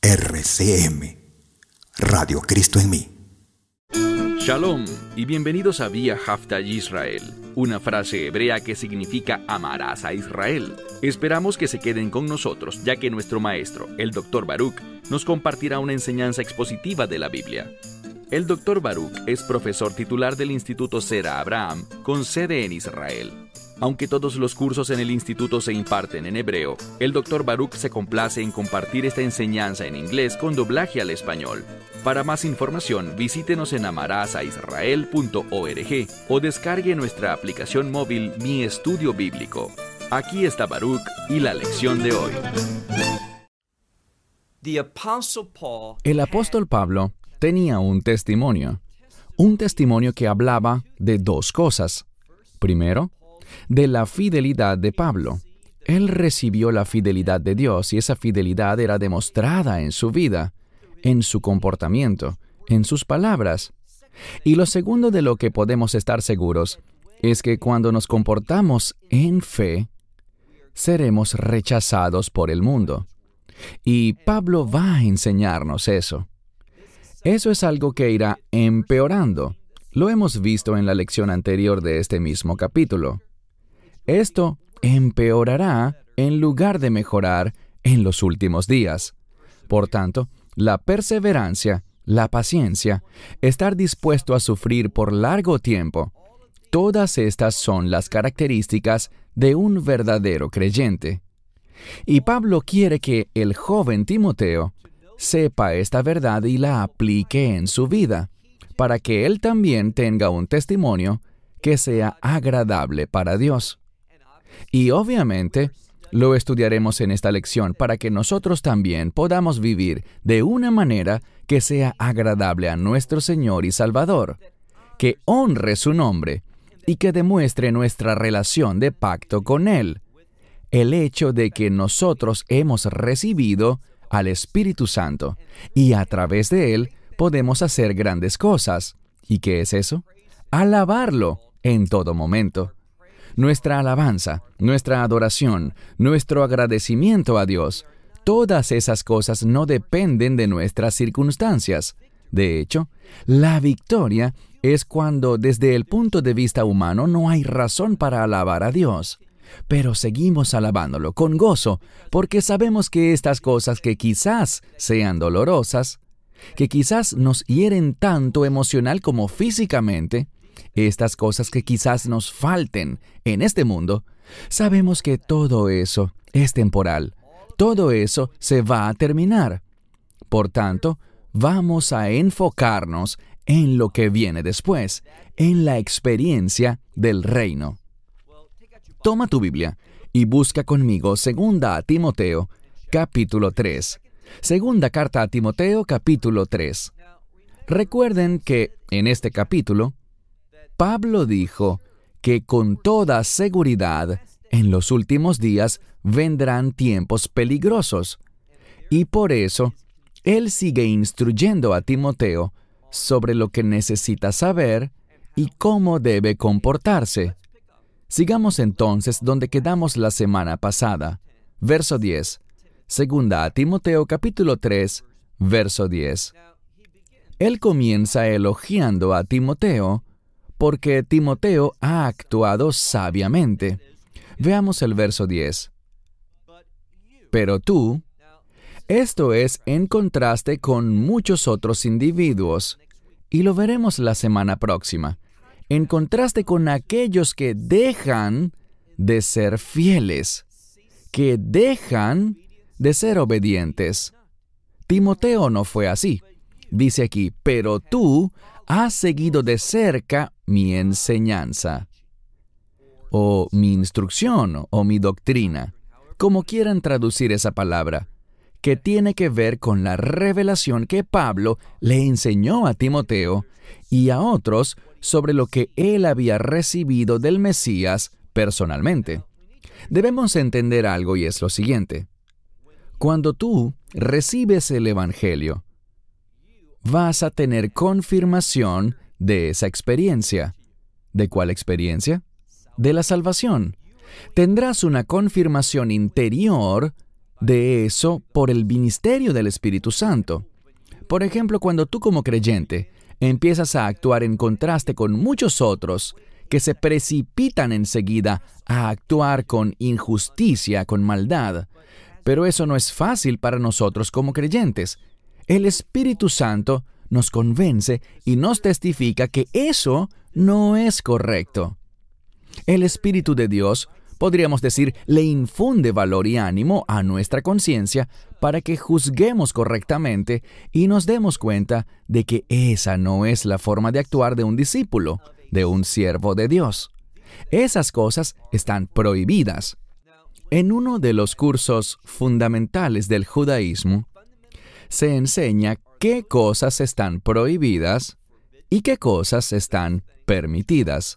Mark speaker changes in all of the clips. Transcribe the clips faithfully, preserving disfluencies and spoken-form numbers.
Speaker 1: R C M, Radio Cristo en mí.
Speaker 2: Shalom y bienvenidos a Vía Hafta Yisrael, una frase hebrea que significa amarás a Israel. Esperamos que se queden con nosotros, ya que nuestro maestro, el doctor Baruch, nos compartirá una enseñanza expositiva de la Biblia. El doctor Baruch es profesor titular del Instituto Sera Abraham, con sede en Israel. Aunque todos los cursos en el instituto se imparten en hebreo, el doctor Baruch se complace en compartir esta enseñanza en inglés con doblaje al español. Para más información, visítenos en amarasaisrael punto org o descargue nuestra aplicación móvil Mi Estudio Bíblico. Aquí está Baruch y la lección de hoy.
Speaker 3: El apóstol Pablo tenía un testimonio, un testimonio que hablaba de dos cosas. Primero, de la fidelidad de Pablo. Él recibió la fidelidad de Dios y esa fidelidad era demostrada en su vida, en su comportamiento, en sus palabras. Y lo segundo de lo que podemos estar seguros es que cuando nos comportamos en fe, seremos rechazados por el mundo. Y Pablo va a enseñarnos eso. Eso es algo que irá empeorando. Lo hemos visto en la lección anterior de este mismo capítulo. Esto empeorará en lugar de mejorar en los últimos días. Por tanto, la perseverancia, la paciencia, estar dispuesto a sufrir por largo tiempo, todas estas son las características de un verdadero creyente. Y Pablo quiere que el joven Timoteo sepa esta verdad y la aplique en su vida, para que él también tenga un testimonio que sea agradable para Dios. Y obviamente, lo estudiaremos en esta lección para que nosotros también podamos vivir de una manera que sea agradable a nuestro Señor y Salvador, que honre su nombre y que demuestre nuestra relación de pacto con Él. El hecho de que nosotros hemos recibido al Espíritu Santo y a través de Él podemos hacer grandes cosas. ¿Y qué es eso? Alabarlo en todo momento. Nuestra alabanza, nuestra adoración, nuestro agradecimiento a Dios, todas esas cosas no dependen de nuestras circunstancias. De hecho, la victoria es cuando desde el punto de vista humano no hay razón para alabar a Dios. Pero seguimos alabándolo con gozo, porque sabemos que estas cosas que quizás sean dolorosas, que quizás nos hieren tanto emocional como físicamente, estas cosas que quizás nos falten en este mundo, sabemos que todo eso es temporal. Todo eso se va a terminar. Por tanto, vamos a enfocarnos en lo que viene después, en la experiencia del reino. Toma tu Biblia y busca conmigo Segunda a Timoteo, capítulo tres. Segunda carta a Timoteo, capítulo tres. Recuerden que en este capítulo, Pablo dijo que con toda seguridad en los últimos días vendrán tiempos peligrosos. Y por eso, él sigue instruyendo a Timoteo sobre lo que necesita saber y cómo debe comportarse. Sigamos entonces donde quedamos la semana pasada. Verso diez. Segunda a Timoteo capítulo tres, verso diez. Él comienza elogiando a Timoteo porque Timoteo ha actuado sabiamente. Veamos el verso diez. Pero tú, esto es en contraste con muchos otros individuos, y lo veremos la semana próxima, en contraste con aquellos que dejan de ser fieles, que dejan de ser obedientes. Timoteo no fue así. Dice aquí, pero tú has seguido de cerca mi enseñanza, o mi instrucción, o mi doctrina, como quieran traducir esa palabra, que tiene que ver con la revelación que Pablo le enseñó a Timoteo y a otros sobre lo que él había recibido del Mesías personalmente. Debemos entender algo y es lo siguiente. Cuando tú recibes el Evangelio, vas a tener confirmación de esa experiencia. ¿De cuál experiencia? De la salvación. Tendrás una confirmación interior de eso por el ministerio del Espíritu Santo. Por ejemplo, cuando tú como creyente empiezas a actuar en contraste con muchos otros que se precipitan enseguida a actuar con injusticia, con maldad. Pero eso no es fácil para nosotros como creyentes. El Espíritu Santo nos convence y nos testifica que eso no es correcto. El Espíritu de Dios, podríamos decir, le infunde valor y ánimo a nuestra conciencia para que juzguemos correctamente y nos demos cuenta de que esa no es la forma de actuar de un discípulo, de un siervo de Dios. Esas cosas están prohibidas. En uno de los cursos fundamentales del judaísmo, se enseña qué cosas están prohibidas y qué cosas están permitidas.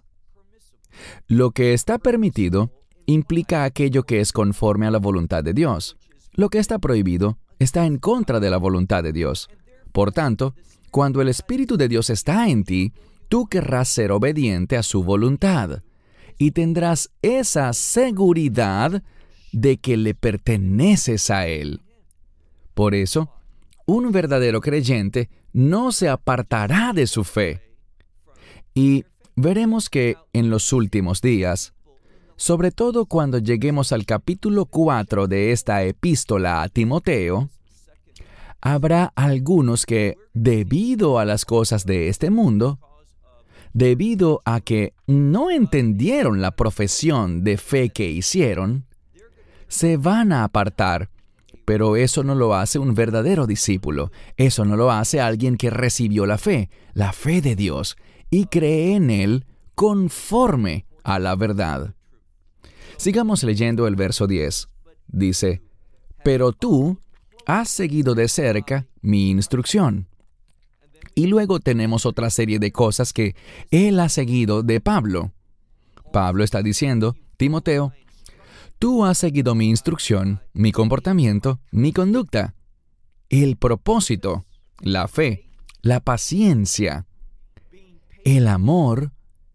Speaker 3: Lo que está permitido implica aquello que es conforme a la voluntad de Dios. Lo que está prohibido está en contra de la voluntad de Dios. Por tanto, cuando el Espíritu de Dios está en ti, tú querrás ser obediente a su voluntad y tendrás esa seguridad de que le perteneces a Él. Por eso, un verdadero creyente no se apartará de su fe. Y veremos que en los últimos días, sobre todo cuando lleguemos al capítulo cuatro de esta epístola a Timoteo, habrá algunos que, debido a las cosas de este mundo, debido a que no entendieron la profesión de fe que hicieron, se van a apartar. Pero eso no lo hace un verdadero discípulo. Eso no lo hace alguien que recibió la fe, la fe de Dios, y cree en Él conforme a la verdad. Sigamos leyendo el verso diez. Dice, «Pero tú has seguido de cerca mi instrucción». Y luego tenemos otra serie de cosas que Él ha seguido de Pablo. Pablo está diciendo, Timoteo, tú has seguido mi instrucción, mi comportamiento, mi conducta, el propósito, la fe, la paciencia, el amor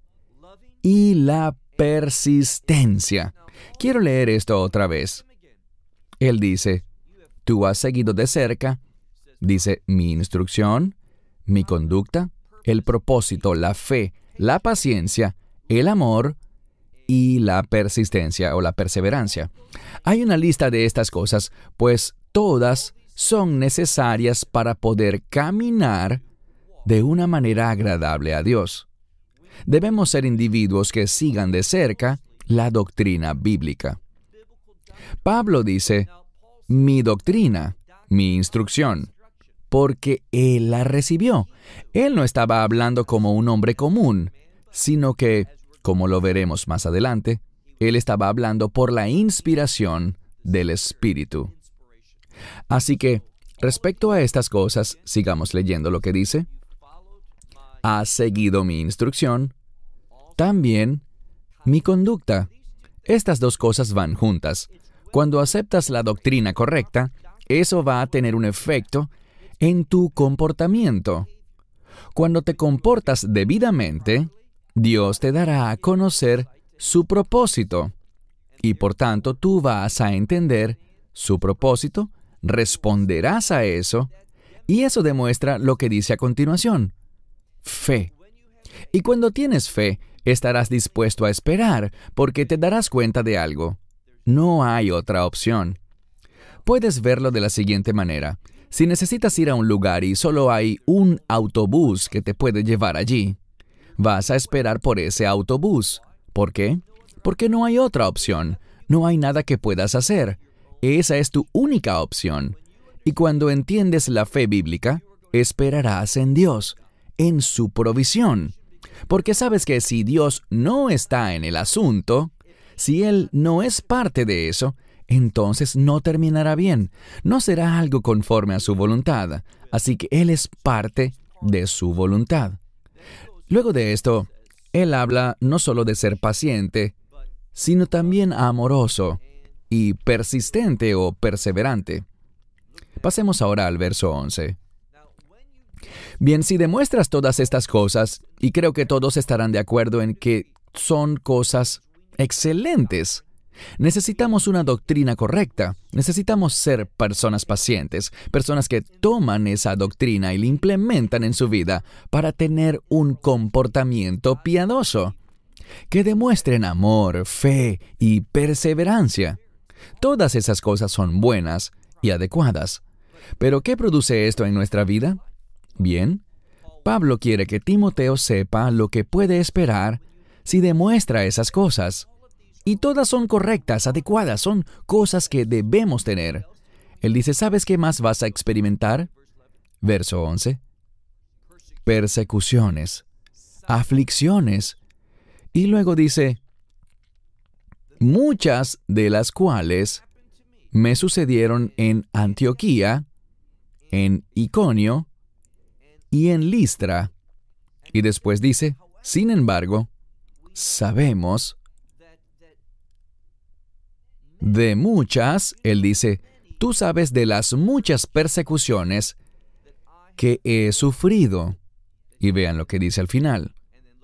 Speaker 3: y la persistencia. Quiero leer esto otra vez. Él dice, tú has seguido de cerca, dice, mi instrucción, mi conducta, el propósito, la fe, la paciencia, el amor y la persistencia o la perseverancia. Hay una lista de estas cosas, pues todas son necesarias para poder caminar de una manera agradable a Dios. Debemos ser individuos que sigan de cerca la doctrina bíblica. Pablo dice, mi doctrina, mi instrucción, porque él la recibió. Él no estaba hablando como un hombre común, sino que, como lo veremos más adelante, él estaba hablando por la inspiración del Espíritu. Así que, respecto a estas cosas, sigamos leyendo lo que dice. Has seguido mi instrucción, también mi conducta. Estas dos cosas van juntas. Cuando aceptas la doctrina correcta, eso va a tener un efecto en tu comportamiento. Cuando te comportas debidamente, Dios te dará a conocer su propósito. Y por tanto, tú vas a entender su propósito, responderás a eso, y eso demuestra lo que dice a continuación. Fe. Y cuando tienes fe, estarás dispuesto a esperar, porque te darás cuenta de algo. No hay otra opción. Puedes verlo de la siguiente manera. Si necesitas ir a un lugar y solo hay un autobús que te puede llevar allí, vas a esperar por ese autobús. ¿Por qué? Porque no hay otra opción. No hay nada que puedas hacer. Esa es tu única opción. Y cuando entiendes la fe bíblica, esperarás en Dios, en su provisión. Porque sabes que si Dios no está en el asunto, si Él no es parte de eso, entonces no terminará bien. No será algo conforme a su voluntad. Así que Él es parte de su voluntad. Luego de esto, Él habla no solo de ser paciente, sino también amoroso y persistente o perseverante. Pasemos ahora al verso once. Bien, si demuestras todas estas cosas, y creo que todos estarán de acuerdo en que son cosas excelentes, Necesitamos una doctrina correcta. Necesitamos ser personas pacientes, personas que toman esa doctrina y la implementan en su vida para tener un comportamiento piadoso, que demuestren amor, fe y perseverancia. Todas esas cosas son buenas y adecuadas. ¿Pero qué produce esto en nuestra vida? Bien, Pablo quiere que Timoteo sepa lo que puede esperar si demuestra esas cosas. Y todas son correctas, adecuadas, son cosas que debemos tener. Él dice, ¿sabes qué más vas a experimentar? Verso once. Persecuciones, aflicciones. Y luego dice, muchas de las cuales me sucedieron en Antioquía, en Iconio y en Listra. Y después dice, sin embargo, sabemos de muchas, él dice, tú sabes de las muchas persecuciones que he sufrido. Y vean lo que dice al final.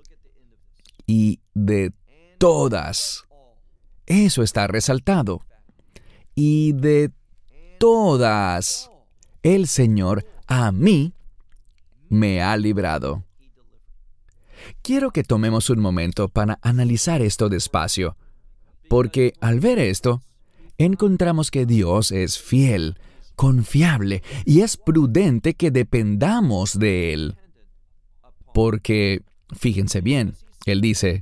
Speaker 3: Y de todas. Eso está resaltado. Y de todas, el Señor a mí me ha librado. Quiero que tomemos un momento para analizar esto despacio, porque al ver esto, encontramos que Dios es fiel, confiable, y es prudente que dependamos de Él. Porque, fíjense bien, Él dice,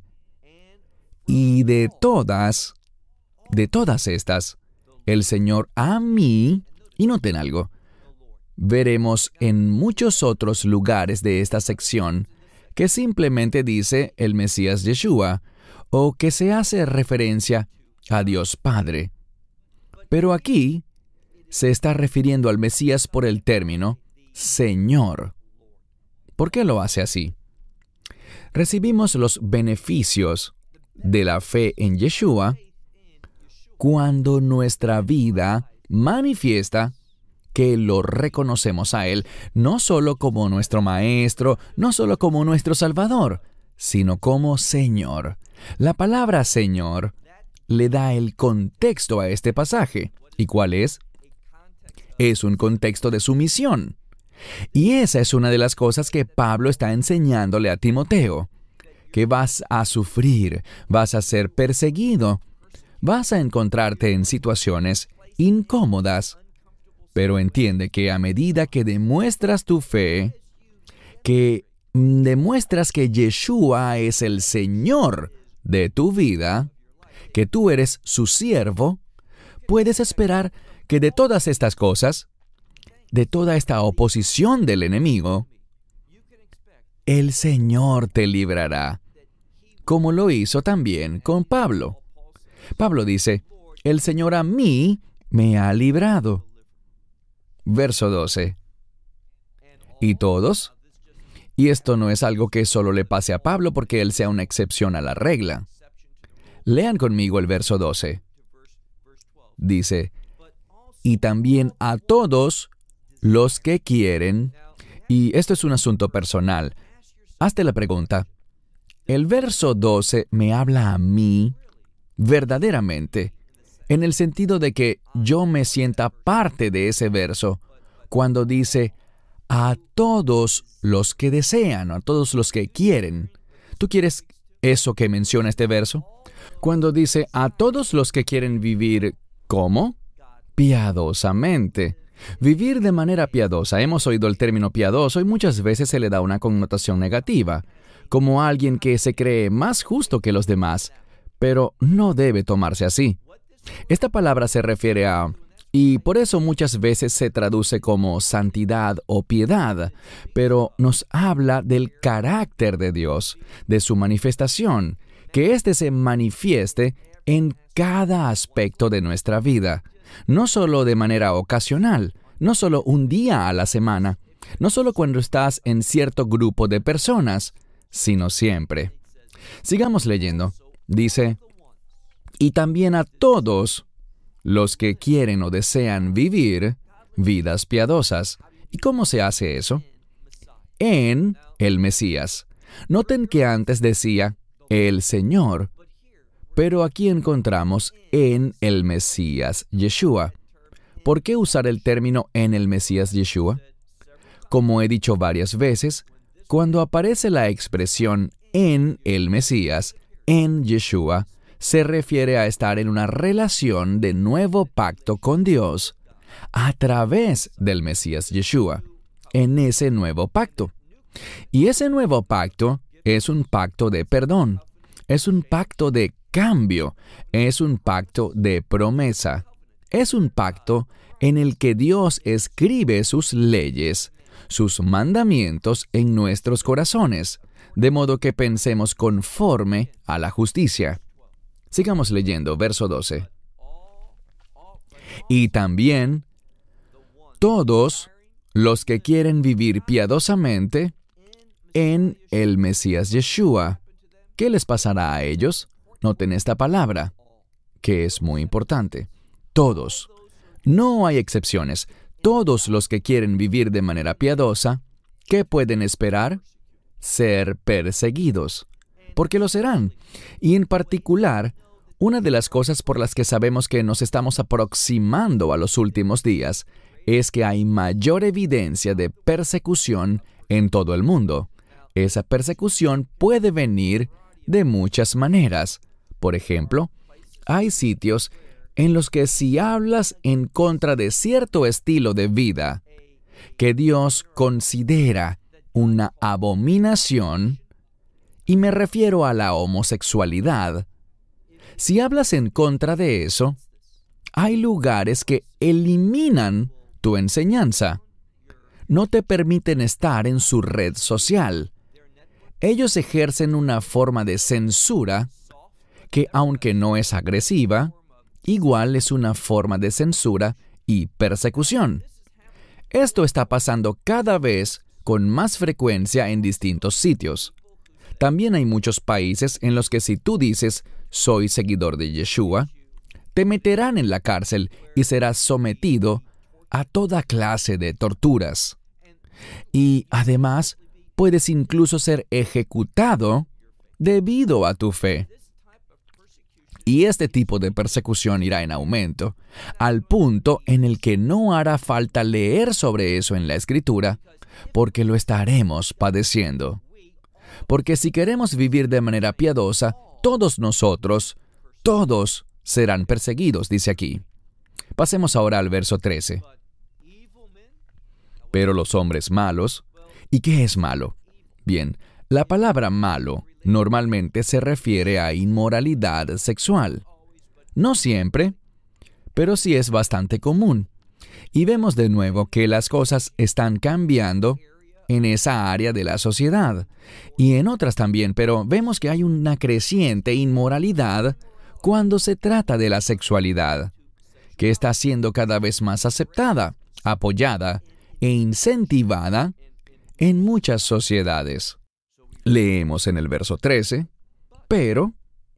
Speaker 3: y de todas, de todas estas, el Señor a mí, y noten algo, veremos en muchos otros lugares de esta sección que simplemente dice el Mesías Yeshua, o que se hace referencia a Dios Padre. Pero aquí se está refiriendo al Mesías por el término Señor. ¿Por qué lo hace así? Recibimos los beneficios de la fe en Yeshua cuando nuestra vida manifiesta que lo reconocemos a Él, no solo como nuestro Maestro, no solo como nuestro Salvador, sino como Señor. La palabra Señor le da el contexto a este pasaje. ¿Y cuál es? Es un contexto de sumisión. Y esa es una de las cosas que Pablo está enseñándole a Timoteo, que vas a sufrir, vas a ser perseguido, vas a encontrarte en situaciones incómodas, pero entiende que a medida que demuestras tu fe, que demuestras que Yeshua es el Señor de tu vida, que tú eres su siervo, puedes esperar que de todas estas cosas, de toda esta oposición del enemigo, el Señor te librará, como lo hizo también con Pablo. Pablo dice, el Señor a mí me ha librado. Verso doce. ¿Y todos? Y esto no es algo que solo le pase a Pablo porque él sea una excepción a la regla. Lean conmigo el verso doce. Dice, y también a todos los que quieren, y esto es un asunto personal. Hazte la pregunta, ¿el verso doce me habla a mí verdaderamente, en el sentido de que yo me sienta parte de ese verso, cuando dice, a todos los que desean, a todos los que quieren? ¿Tú quieres eso que menciona este verso? Cuando dice, a todos los que quieren vivir, ¿cómo? Piadosamente. Vivir de manera piadosa. Hemos oído el término piadoso y muchas veces se le da una connotación negativa, como alguien que se cree más justo que los demás, pero no debe tomarse así. Esta palabra se refiere a, y por eso muchas veces se traduce como santidad o piedad, pero nos habla del carácter de Dios, de su manifestación, que éste se manifieste en cada aspecto de nuestra vida, no solo de manera ocasional, no solo un día a la semana, no solo cuando estás en cierto grupo de personas, sino siempre. Sigamos leyendo. Dice, y también a todos los que quieren o desean vivir vidas piadosas. ¿Y cómo se hace eso? En el Mesías. Noten que antes decía el Señor, Pero aquí encontramos en el Mesías Yeshua. ¿Por qué usar el término en el Mesías Yeshua? Como he dicho varias veces, cuando aparece la expresión en el Mesías, en Yeshua, se refiere a estar en una relación de nuevo pacto con Dios a través del Mesías Yeshua, en ese nuevo pacto. Y ese nuevo pacto es un pacto de perdón, es un pacto de cambio, es un pacto de promesa, es un pacto en el que Dios escribe sus leyes, sus mandamientos en nuestros corazones, de modo que pensemos conforme a la justicia. Sigamos leyendo, verso doce. Y también todos los que quieren vivir piadosamente en el Mesías Yeshua. ¿Qué les pasará a ellos? Noten esta palabra, que es muy importante. Todos. No hay excepciones. Todos los que quieren vivir de manera piadosa, ¿qué pueden esperar? Ser perseguidos. Porque lo serán. Y en particular, una de las cosas por las que sabemos que nos estamos aproximando a los últimos días es que hay mayor evidencia de persecución en todo el mundo. Esa persecución puede venir de muchas maneras. Por ejemplo, hay sitios en los que si hablas en contra de cierto estilo de vida que Dios considera una abominación, y me refiero a la homosexualidad, si hablas en contra de eso, hay lugares que eliminan tu enseñanza. No te permiten estar en su red social. Ellos ejercen una forma de censura que, aunque no es agresiva, igual es una forma de censura y persecución. Esto está pasando cada vez con más frecuencia en distintos sitios. También hay muchos países en los que si tú dices, soy seguidor de Yeshua, te meterán en la cárcel y serás sometido a toda clase de torturas. Y además, puedes incluso ser ejecutado debido a tu fe. Y este tipo de persecución irá en aumento, al punto en el que no hará falta leer sobre eso en la Escritura, porque lo estaremos padeciendo. Porque si queremos vivir de manera piadosa, todos nosotros, todos serán perseguidos, dice aquí. Pasemos ahora al verso trece. Pero los hombres malos, ¿y qué es malo? Bien, la palabra malo normalmente se refiere a inmoralidad sexual. No siempre, pero sí es bastante común. Y vemos de nuevo que las cosas están cambiando en esa área de la sociedad, y en otras también, pero vemos que hay una creciente inmoralidad cuando se trata de la sexualidad, que está siendo cada vez más aceptada, apoyada e incentivada en muchas sociedades. Leemos en el verso trece, pero,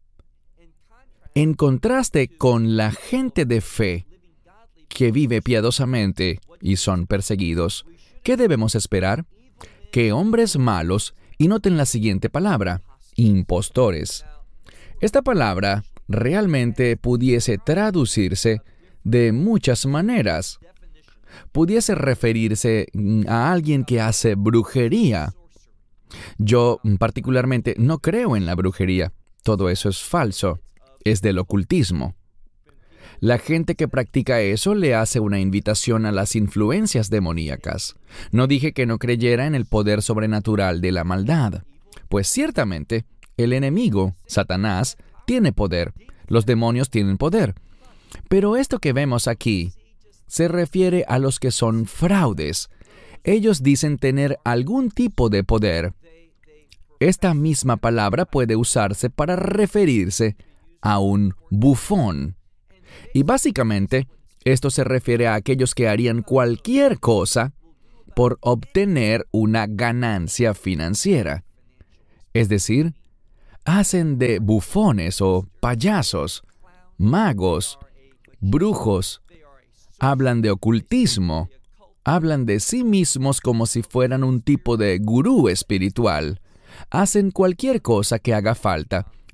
Speaker 3: en contraste con la gente de fe que vive piadosamente y son perseguidos, ¿qué debemos esperar? Que hombres malos, y noten la siguiente palabra, impostores. Esta palabra realmente pudiese traducirse de muchas maneras. Pudiese referirse a alguien que hace brujería. Yo, particularmente, no creo en la brujería. Todo eso es falso. Es del ocultismo. La gente que practica eso le hace una invitación a las influencias demoníacas. No dije que no creyera en el poder sobrenatural de la maldad. Pues ciertamente, el enemigo, Satanás, tiene poder. Los demonios tienen poder. Pero esto que vemos aquí se refiere a los que son fraudes. Ellos dicen tener algún tipo de poder. Esta misma palabra puede usarse para referirse a un bufón. Y básicamente, esto se refiere a aquellos que harían cualquier cosa por obtener una ganancia financiera. Es decir, hacen de bufones o payasos, magos, brujos, hablan de ocultismo, hablan de sí mismos como si fueran un tipo de gurú espiritual, hacen cualquier cosa que haga falta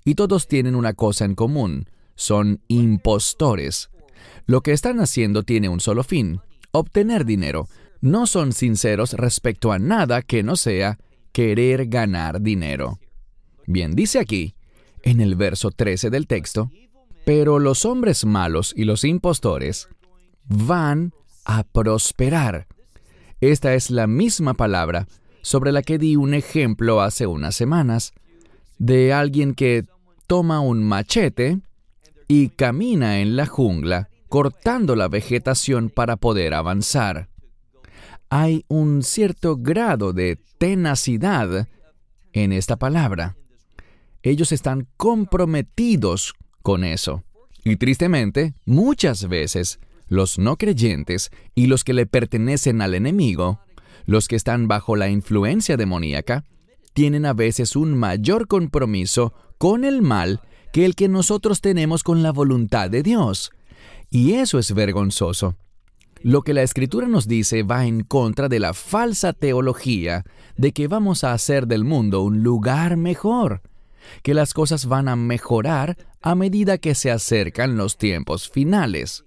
Speaker 3: Y todos tienen una cosa en común: son impostores. Lo que están haciendo tiene un solo fin: obtener dinero. No son sinceros respecto a nada que no sea querer ganar dinero. Bien, dice aquí, en el verso trece del texto, pero los hombres malos y los impostores van a prosperar. Esta es la misma palabra sobre la que di un ejemplo hace unas semanas, de alguien que toma un machete y camina en la jungla, cortando la vegetación para poder avanzar. Hay un cierto grado de tenacidad en esta palabra. Ellos están comprometidos con eso. Y tristemente, muchas veces, los no creyentes y los que le pertenecen al enemigo, los que están bajo la influencia demoníaca, tienen a veces un mayor compromiso con el mal que el que nosotros tenemos con la voluntad de Dios. Y eso es vergonzoso. Lo que la Escritura nos dice va en contra de la falsa teología de que vamos a hacer del mundo un lugar mejor, que las cosas van a mejorar a medida que se acercan los tiempos finales.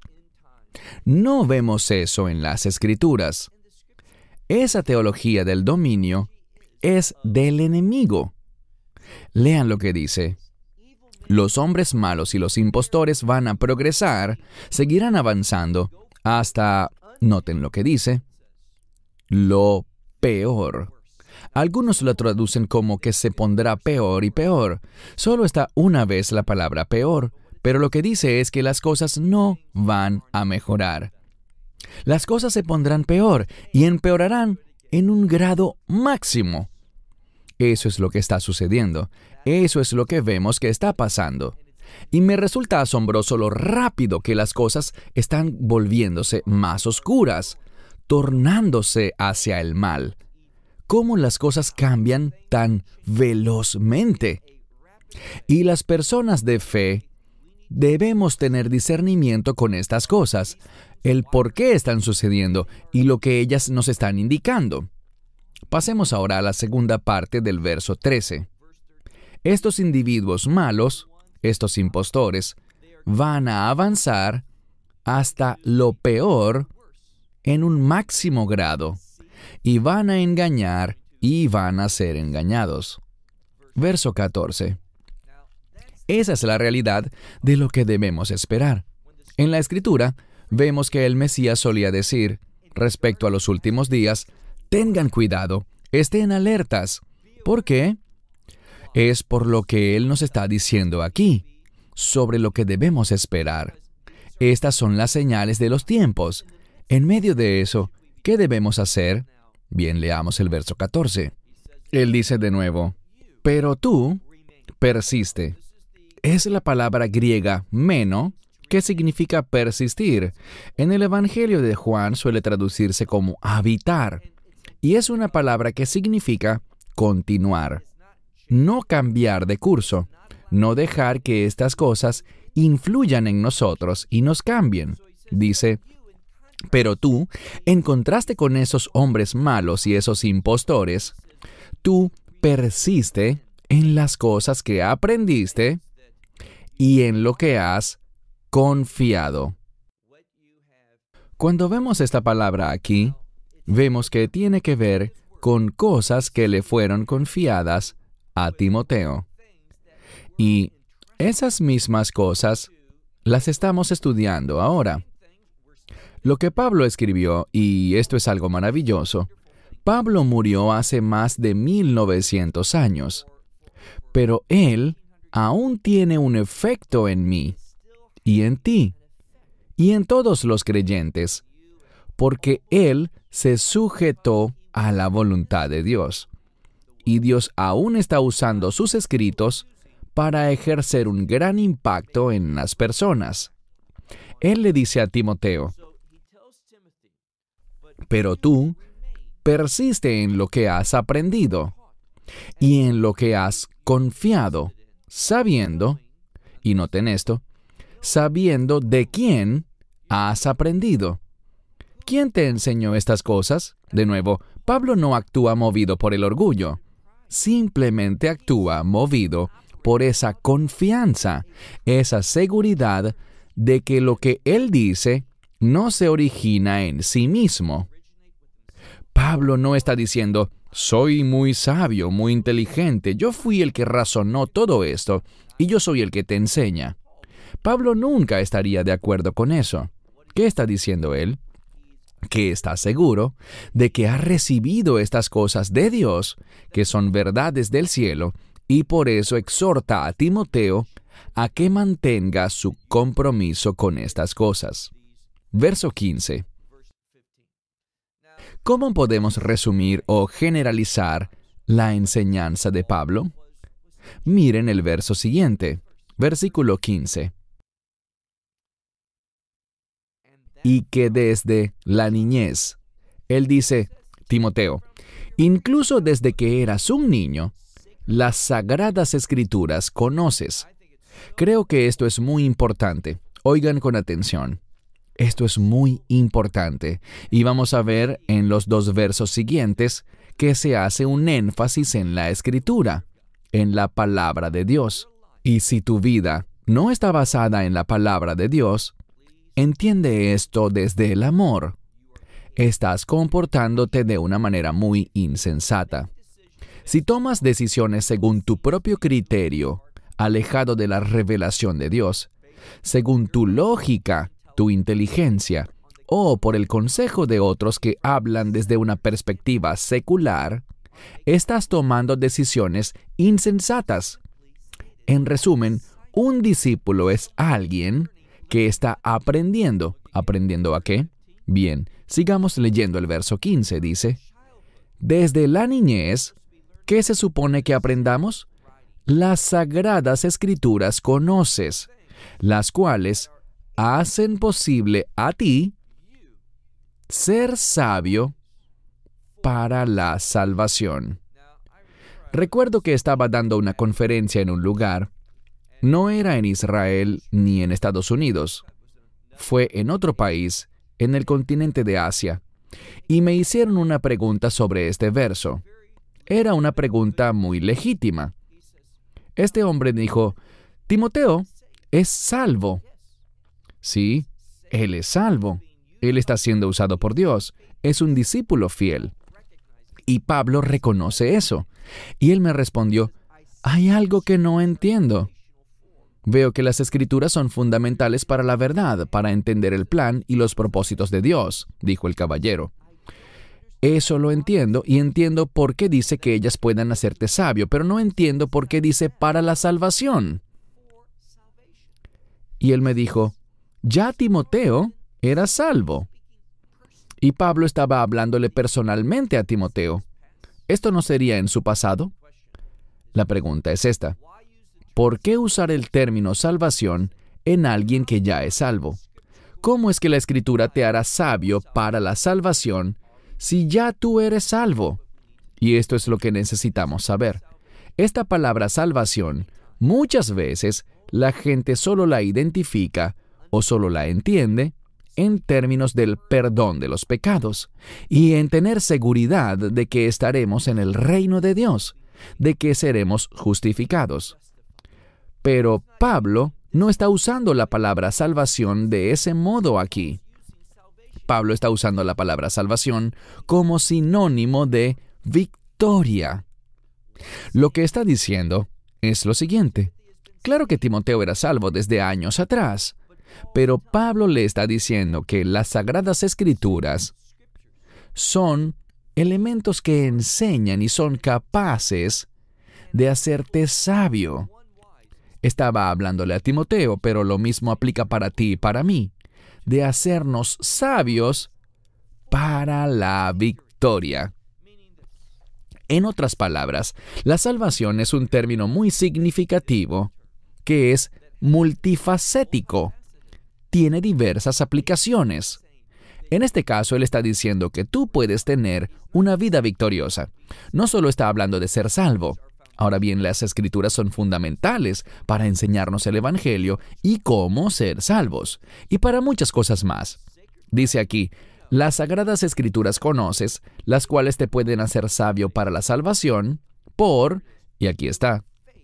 Speaker 3: No vemos eso en las Escrituras. Esa teología del dominio es del enemigo. Lean lo que dice. Los hombres malos y los impostores van a progresar, seguirán avanzando, hasta, noten lo que dice, lo peor. Algunos lo traducen como que se pondrá peor y peor. Solo está una vez la palabra peor, pero lo que dice es que las cosas no van a mejorar. Las cosas se pondrán peor y empeorarán en un grado máximo. Eso es lo que está sucediendo. Eso es lo que vemos que está pasando. Y me resulta asombroso lo rápido que las cosas están volviéndose más oscuras, tornándose hacia el mal. ¿Cómo las cosas cambian tan velozmente? Y las personas de fe debemos tener discernimiento con estas cosas, el por qué están sucediendo y lo que ellas nos están indicando. Pasemos ahora a la segunda parte del verso trece. Estos individuos malos, estos impostores, van a avanzar hasta lo peor en un máximo grado, y van a engañar y van a ser engañados. Verso catorce. Esa es la realidad de lo que debemos esperar. En la Escritura, vemos que el Mesías solía decir, respecto a los últimos días, tengan cuidado, estén alertas. ¿Por qué? Es por lo que Él nos está diciendo aquí, sobre lo que debemos esperar. Estas son las señales de los tiempos. En medio de eso, ¿qué debemos hacer? Bien, leamos el verso catorce. Él dice de nuevo, pero tú persiste. Es la palabra griega meno, que significa persistir. En el Evangelio de Juan suele traducirse como habitar, y es una palabra que significa continuar. No cambiar de curso, no dejar que estas cosas influyan en nosotros y nos cambien. Dice, pero tú, en contraste con esos hombres malos y esos impostores, tú persiste en las cosas que aprendiste y en lo que has confiado. Cuando vemos esta palabra aquí, vemos que tiene que ver con cosas que le fueron confiadas a Timoteo. Y esas mismas cosas las estamos estudiando ahora. Lo que Pablo escribió, y esto es algo maravilloso, Pablo murió hace más de mil novecientos años, pero él aún tiene un efecto en mí, y en ti, y en todos los creyentes, porque él se sujetó a la voluntad de Dios. Y Dios aún está usando sus escritos para ejercer un gran impacto en las personas. Él le dice a Timoteo, pero tú persiste en lo que has aprendido y en lo que has confiado, sabiendo, y noten esto, sabiendo de quién has aprendido. ¿Quién te enseñó estas cosas? De nuevo, Pablo no actúa movido por el orgullo. Simplemente actúa movido por esa confianza, esa seguridad de que lo que Él dice no se origina en sí mismo. Pablo no está diciendo, soy muy sabio, muy inteligente, yo fui el que razonó todo esto y yo soy el que te enseña. Pablo nunca estaría de acuerdo con eso. ¿Qué está diciendo él? Que está seguro de que ha recibido estas cosas de Dios, que son verdades del cielo, y por eso exhorta a Timoteo a que mantenga su compromiso con estas cosas. Verso quince. ¿Cómo podemos resumir o generalizar la enseñanza de Pablo? Miren el verso siguiente, versículo quince. Y que desde la niñez, él dice, Timoteo, incluso desde que eras un niño, las Sagradas Escrituras conoces. Creo que esto es muy importante. Oigan con atención. Esto es muy importante. Y vamos a ver en los dos versos siguientes que se hace un énfasis en la Escritura, en la palabra de Dios. Y si tu vida no está basada en la palabra de Dios, entiende esto desde el amor. Estás comportándote de una manera muy insensata. Si tomas decisiones según tu propio criterio, alejado de la revelación de Dios, según tu lógica, tu inteligencia, o por el consejo de otros que hablan desde una perspectiva secular, estás tomando decisiones insensatas. En resumen, un discípulo es alguien que está aprendiendo. ¿Aprendiendo a qué? Bien, sigamos leyendo el verso quince, dice, desde la niñez, ¿qué se supone que aprendamos? Las Sagradas Escrituras conoces, las cuales hacen posible a ti ser sabio para la salvación. Recuerdo que estaba dando una conferencia en un lugar. No era en Israel ni en Estados Unidos. Fue en otro país, en el continente de Asia. Y me hicieron una pregunta sobre este verso. Era una pregunta muy legítima. Este hombre dijo, Timoteo es salvo. Sí, él es salvo. Él está siendo usado por Dios. Es un discípulo fiel. Y Pablo reconoce eso. Y él me respondió, hay algo que no entiendo. Veo que las Escrituras son fundamentales para la verdad, para entender el plan y los propósitos de Dios, dijo el caballero. Eso lo entiendo y entiendo por qué dice que ellas puedan hacerte sabio, pero no entiendo por qué dice para la salvación. Y él me dijo, ya Timoteo era salvo. Y Pablo estaba hablándole personalmente a Timoteo. ¿Esto no sería en su pasado? La pregunta es esta. ¿Por qué usar el término salvación en alguien que ya es salvo? ¿Cómo es que la Escritura te hará sabio para la salvación si ya tú eres salvo? Y esto es lo que necesitamos saber. Esta palabra salvación, muchas veces la gente solo la identifica o solo la entiende en términos del perdón de los pecados y en tener seguridad de que estaremos en el reino de Dios, de que seremos justificados. Pero Pablo no está usando la palabra salvación de ese modo aquí. Pablo está usando la palabra salvación como sinónimo de victoria. Lo que está diciendo es lo siguiente. Claro que Timoteo era salvo desde años atrás, pero Pablo le está diciendo que las Sagradas Escrituras son elementos que enseñan y son capaces de hacerte sabio. Estaba hablándole a Timoteo, pero lo mismo aplica para ti y para mí, de hacernos sabios para la victoria. En otras palabras, la salvación es un término muy significativo que es multifacético. Tiene diversas aplicaciones. En este caso, él está diciendo que tú puedes tener una vida victoriosa. No solo está hablando de ser salvo. Ahora bien, las Escrituras son fundamentales para enseñarnos el Evangelio y cómo ser salvos, y para muchas cosas más. Dice aquí, las Sagradas Escrituras conoces, las cuales te pueden hacer sabio para la salvación, por, y aquí está,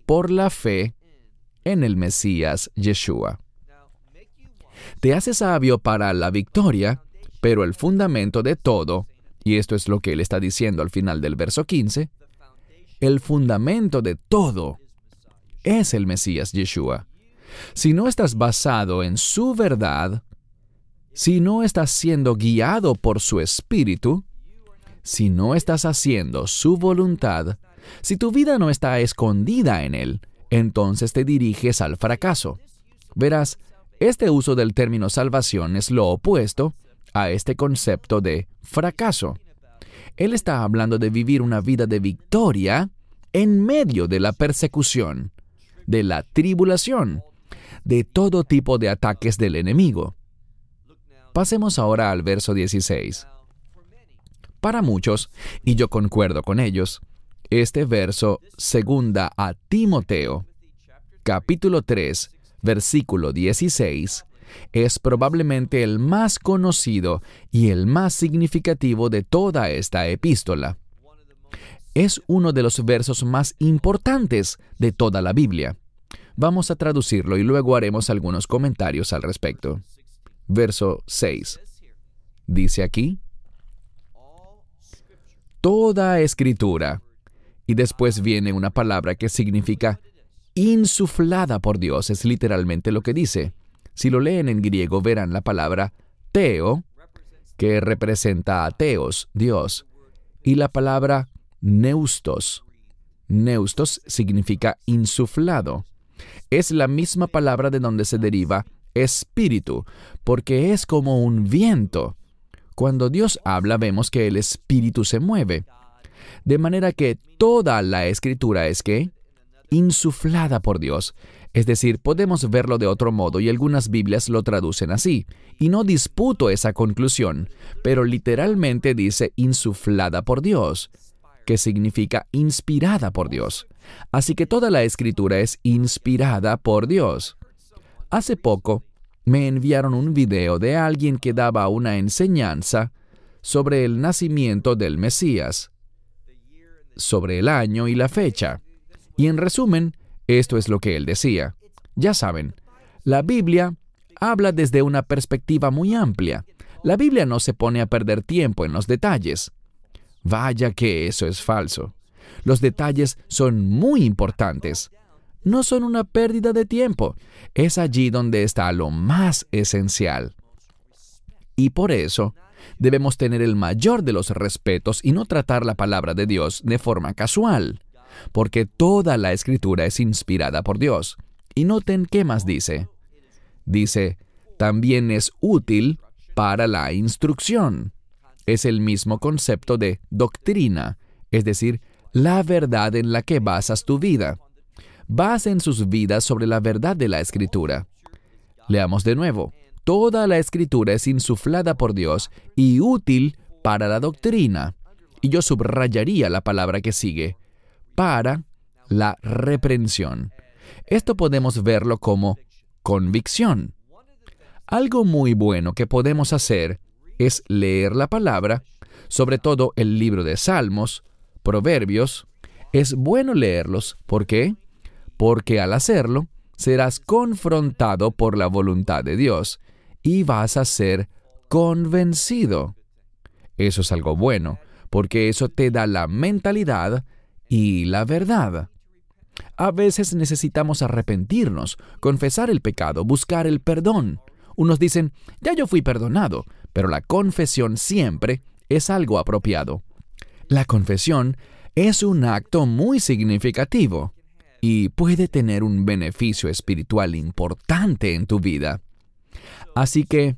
Speaker 3: por la fe en el Mesías Yeshua. Te hace sabio para la victoria, pero el fundamento de todo, y esto es lo que él está diciendo al final del verso quince, el fundamento de todo es el Mesías Yeshua. Si no estás basado en su verdad, si no estás siendo guiado por su espíritu, si no estás haciendo su voluntad, si tu vida no está escondida en él, entonces te diriges al fracaso. Verás, este uso del término salvación es lo opuesto a este concepto de fracaso. Él está hablando de vivir una vida de victoria en medio de la persecución, de la tribulación, de todo tipo de ataques del enemigo. Pasemos ahora al verso dieciséis. Para muchos, y yo concuerdo con ellos, este verso, segunda a Timoteo, capítulo tres, versículo dieciséis, es probablemente el más conocido y el más significativo de toda esta epístola. Es uno de los versos más importantes de toda la Biblia. Vamos a traducirlo y luego haremos algunos comentarios al respecto. Verso seis. Dice aquí, toda escritura, y después viene una palabra que significa insuflada por Dios, es literalmente lo que dice. Si lo leen en griego verán la palabra teo, que representa a teos, Dios, y la palabra neustos. Neustos significa insuflado. Es la misma palabra de donde se deriva espíritu, porque es como un viento. Cuando Dios habla, vemos que el espíritu se mueve. De manera que toda la escritura es que insuflada por Dios. Es decir, podemos verlo de otro modo y algunas Biblias lo traducen así. Y no disputo esa conclusión, pero literalmente dice insuflada por Dios, que significa inspirada por Dios. Así que toda la escritura es inspirada por Dios. Hace poco me enviaron un video de alguien que daba una enseñanza sobre el nacimiento del Mesías, sobre el año y la fecha. Y en resumen, esto es lo que él decía. Ya saben, la Biblia habla desde una perspectiva muy amplia. La Biblia no se pone a perder tiempo en los detalles. Vaya que eso es falso. Los detalles son muy importantes. No son una pérdida de tiempo. Es allí donde está lo más esencial. Y por eso, debemos tener el mayor de los respetos y no tratar la palabra de Dios de forma casual, porque toda la Escritura es inspirada por Dios. Y noten qué más dice. Dice, también es útil para la instrucción. Es el mismo concepto de doctrina, es decir, la verdad en la que basas tu vida. Basen sus vidas sobre la verdad de la Escritura. Leamos de nuevo. Toda la Escritura es insuflada por Dios y útil para la doctrina. Y yo subrayaría la palabra que sigue, para la reprensión. Esto podemos verlo como convicción. Algo muy bueno que podemos hacer es leer la palabra, sobre todo el libro de Salmos, Proverbios. Es bueno leerlos. ¿Por qué? Porque al hacerlo, serás confrontado por la voluntad de Dios y vas a ser convencido. Eso es algo bueno, porque eso te da la mentalidad y la verdad. A veces necesitamos arrepentirnos, confesar el pecado, buscar el perdón. Unos dicen, ya yo fui perdonado, pero la confesión siempre es algo apropiado. La confesión es un acto muy significativo y puede tener un beneficio espiritual importante en tu vida. Así que,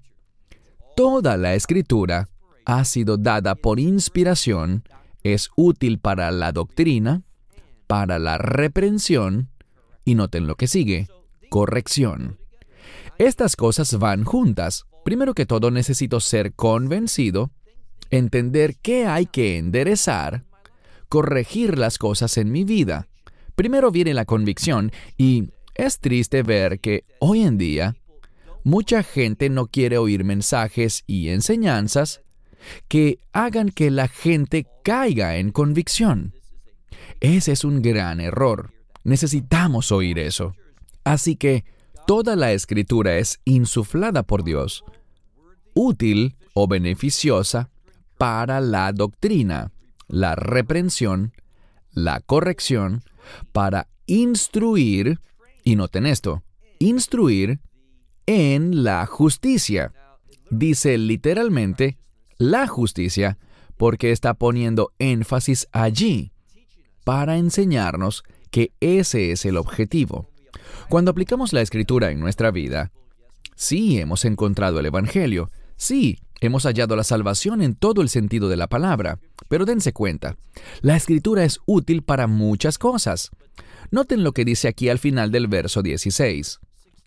Speaker 3: toda la Escritura ha sido dada por inspiración, es útil para la doctrina, para la reprensión, y noten lo que sigue, corrección. Estas cosas van juntas. Primero que todo, necesito ser convencido, entender qué hay que enderezar, corregir las cosas en mi vida. Primero viene la convicción, y es triste ver que hoy en día mucha gente no quiere oír mensajes y enseñanzas que hagan que la gente caiga en convicción. Ese es un gran error. Necesitamos oír eso. Así que toda la Escritura es insuflada por Dios, útil o beneficiosa para la doctrina, la reprensión, la corrección, para instruir, y noten esto, instruir en la justicia. Dice literalmente la justicia porque está poniendo énfasis allí para enseñarnos que ese es el objetivo. Cuando aplicamos la Escritura en nuestra vida, sí hemos encontrado el Evangelio, sí hemos hallado la salvación en todo el sentido de la palabra, pero dense cuenta, la Escritura es útil para muchas cosas. Noten lo que dice aquí al final del verso dieciséis.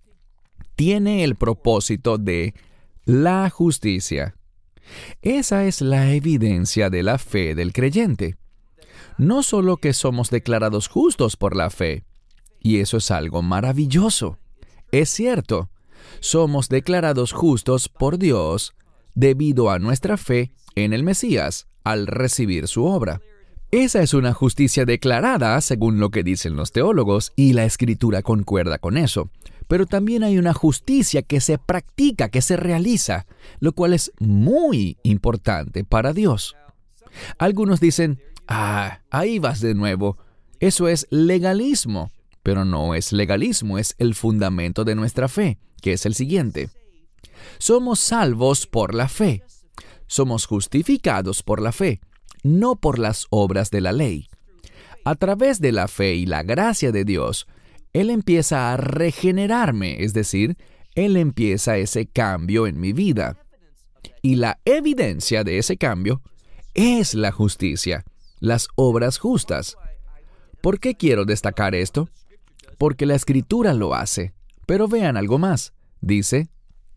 Speaker 3: Tiene el propósito de la justicia. Esa es la evidencia de la fe del creyente. No solo que somos declarados justos por la fe, y eso es algo maravilloso. Es cierto, somos declarados justos por Dios debido a nuestra fe en el Mesías al recibir su obra. Esa es una justicia declarada, según lo que dicen los teólogos, y la Escritura concuerda con eso. Pero también hay una justicia que se practica, que se realiza, lo cual es muy importante para Dios. Algunos dicen, ah, ahí vas de nuevo. Eso es legalismo. Pero no es legalismo, es el fundamento de nuestra fe, que es el siguiente. Somos salvos por la fe. Somos justificados por la fe, no por las obras de la ley. A través de la fe y la gracia de Dios, Él empieza a regenerarme, es decir, Él empieza ese cambio en mi vida. Y la evidencia de ese cambio es la justicia, las obras justas. ¿Por qué quiero destacar esto? Porque la Escritura lo hace. Pero vean algo más. Dice,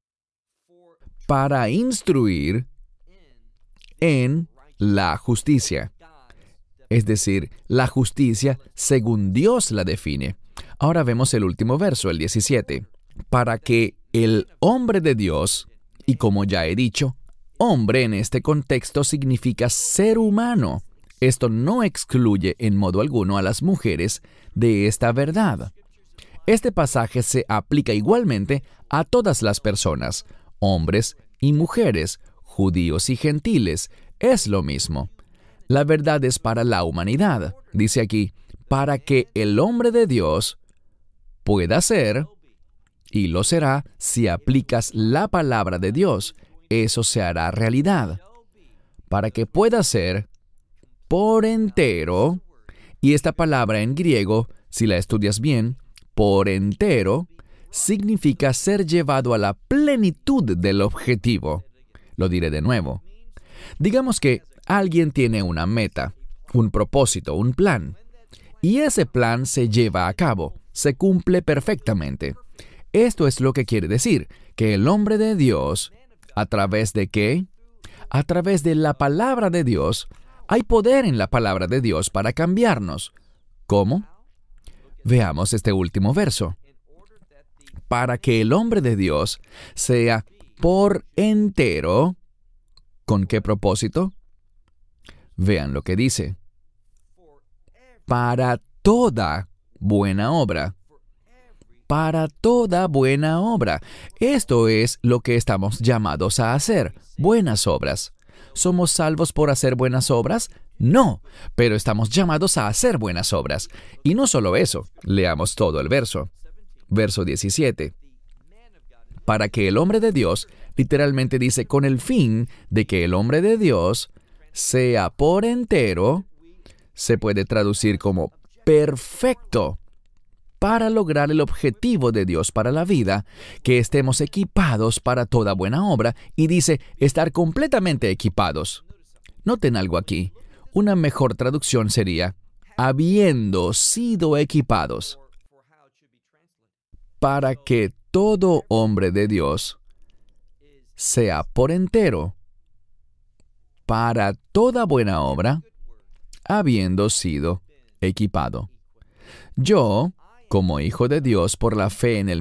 Speaker 3: para instruir en la justicia. Es decir, la justicia según Dios la define. Ahora vemos el último verso, el diecisiete. Para que el hombre de Dios, y como ya he dicho, hombre en este contexto significa ser humano. Esto no excluye en modo alguno a las mujeres de esta verdad. Este pasaje se aplica igualmente a todas las personas, hombres y mujeres, judíos y gentiles. Es lo mismo. La verdad es para la humanidad. Dice aquí, para que el hombre de Dios pueda ser, y lo será si aplicas la palabra de Dios, eso se hará realidad. Para que pueda ser por entero, y esta palabra en griego, si la estudias bien, por entero, significa ser llevado a la plenitud del objetivo. Lo diré de nuevo. Digamos que alguien tiene una meta, un propósito, un plan, y ese plan se lleva a cabo, se cumple perfectamente. Esto es lo que quiere decir, que el hombre de Dios, ¿a través de qué? A través de la palabra de Dios, hay poder en la palabra de Dios para cambiarnos. ¿Cómo? Veamos este último verso. Para que el hombre de Dios sea por entero, ¿con qué propósito? Vean lo que dice. Para toda buena obra. Para toda buena obra. Esto es lo que estamos llamados a hacer, buenas obras. ¿Somos salvos por hacer buenas obras? No, pero estamos llamados a hacer buenas obras. Y no solo eso, leamos todo el verso. Verso diecisiete. Para que el hombre de Dios, literalmente dice, con el fin de que el hombre de Dios sea por entero, se puede traducir como perfecto, para lograr el objetivo de Dios para la vida, que estemos equipados para toda buena obra, y dice, estar completamente equipados. Noten algo aquí. Una mejor traducción sería, habiendo sido equipados, para que todo hombre de Dios sea por entero, para toda buena obra, habiendo sido equipado. Yo, como hijo de Dios por la fe en el